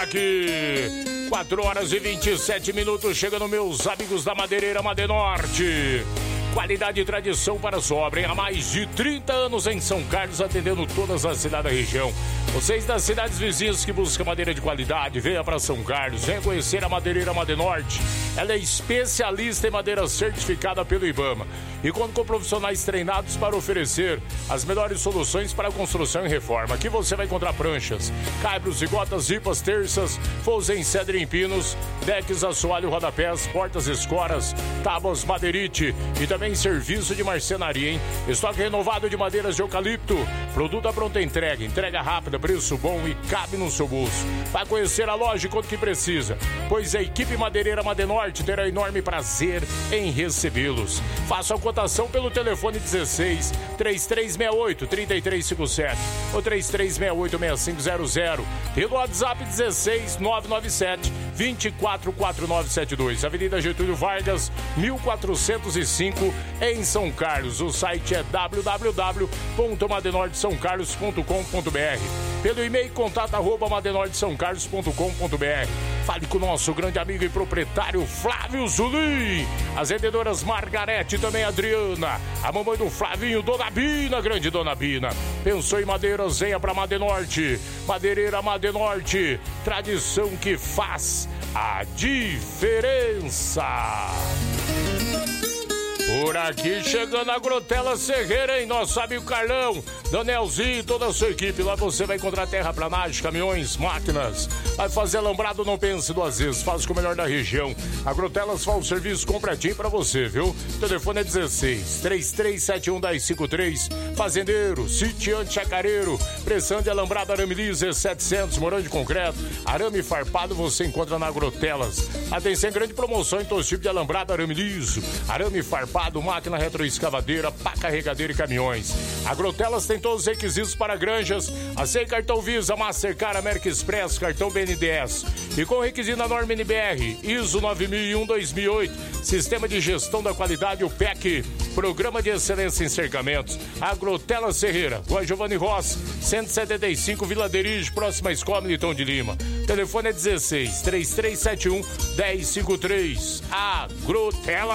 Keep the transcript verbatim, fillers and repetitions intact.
Aqui, quatro horas e vinte e sete minutos, chegando meus amigos da Madeireira Madenorte. Qualidade e tradição para a sua obra, há mais de trinta anos em São Carlos, atendendo todas as cidades da região. Vocês das cidades vizinhas que buscam madeira de qualidade, venha para São Carlos, venha conhecer a Madeireira Madenorte. Ela é especialista em madeira certificada pelo IBAMA e conta com profissionais treinados para oferecer as melhores soluções para construção e reforma. Aqui você vai encontrar pranchas, caibros, rigotas, ripas, terças, forros em cedro e em pinos, decks, assoalho, rodapés, portas, escoras, tábuas, madeirite e também serviço de marcenaria, hein? Estoque renovado de madeiras de eucalipto, produto à pronta entrega, entrega rápida, preço bom e cabe no seu bolso. Vai conhecer a loja quanto que precisa, pois a equipe Madeireira Madenorte terá enorme prazer em recebê-los. Faça a cotação pelo telefone dezesseis, três três seis oito, três três cinco sete ou três três seis oito, seis cinco zero zero, pelo WhatsApp dezesseis, nove nove sete, dois quatro quatro nove sete dois, Avenida Getúlio Vargas, mil quatrocentos e cinco, em São Carlos. O site é w w w ponto madenorte são carlos ponto com ponto b r. Pelo e-mail, contato arroba madenorte são carlos ponto com ponto b r. Fale com o nosso grande amigo e proprietário Flávio Zulim. As vendedoras Margarete e também Adriana. A mamãe do Flavinho, Dona Bina, grande Dona Bina. Pensou em madeiras, venha pra Madenorte. Madeireira Madenorte, tradição que faz a diferença. Por aqui chegando a Grotela Serreira, hein? Nosso amigo Carlão, Danielzinho e toda a sua equipe. Lá você vai encontrar terraplanagem, caminhões, máquinas. Vai fazer alambrado, não pense duas vezes. Faz com o melhor da região. A Grotelas faz o serviço completinho pra você, viu? O telefone é dezesseis, três três sete um, um zero cinco três. Fazendeiro, sitiante, chacareiro. Pressão de alambrado, arame liso, E setecentos, morando de concreto. Arame farpado você encontra na Grotelas. Atenção, grande promoção em todo tipo de alambrado, arame liso, arame farpado, máquina retroescavadeira, pá carregadeira e caminhões. A Grotelas tem todos os requisitos para granjas. Aceita cartão Visa, Mastercard, América Express, cartão B N D E S. E com requisito da norma N B R, I S O nove mil e um dois mil e oito, Sistema de Gestão da Qualidade, o P E C, Programa de Excelência em Cercamentos. A Grotelas Serreira, Rua Giovanni Rossi, cento e setenta e cinco, Vila Derige, próxima à Escola Militão de Lima. O telefone é dezesseis, três três sete um, um zero cinco três. A Grotelas.